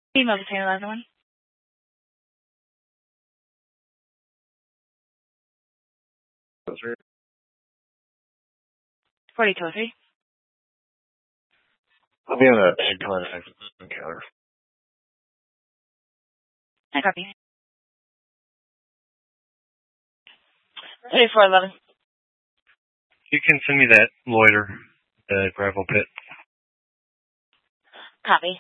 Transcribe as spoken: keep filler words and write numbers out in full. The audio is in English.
Email the same other one. Forty-two oh three. I'll be on a eggplant encounter. I copy. Thirty-four eleven. You can send me that loiter, the gravel pit. Copy.